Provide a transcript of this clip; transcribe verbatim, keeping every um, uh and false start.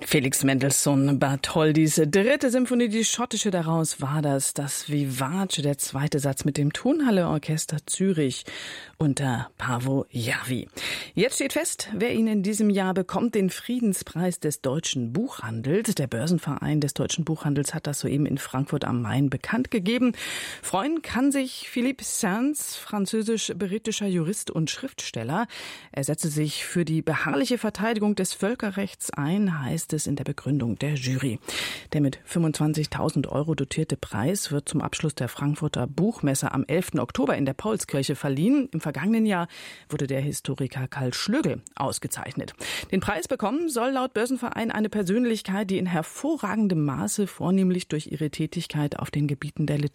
Felix Mendelssohn Bartholdys dritte Symphonie, die schottische, daraus war das das Vivace, der zweite Satz mit dem Tonhalle-Orchester Zürich unter Paavo Järvi. Jetzt steht fest, wer ihn in diesem Jahr bekommt, den Friedenspreis des deutschen Buchhandels. Der Börsenverein des deutschen Buchhandels hat das soeben in Frankfurt am Main bekannt gegeben. Freuen kann sich Philippe Sands, französisch-britischer Jurist und Schriftsteller. Er setze sich für die beharrliche Verteidigung des Völkerrechts ein, heißt es in der Begründung der Jury. Der mit fünfundzwanzigtausend Euro dotierte Preis wird zum Abschluss der Frankfurter Buchmesse am elften Oktober in der Paulskirche verliehen. Im vergangenen Jahr wurde der Historiker Karl Schlögl ausgezeichnet. Den Preis bekommen soll laut Börsenverein eine Persönlichkeit, die in hervorragendem Maße vornehmlich durch ihre Tätigkeit auf den Gebieten der Literatur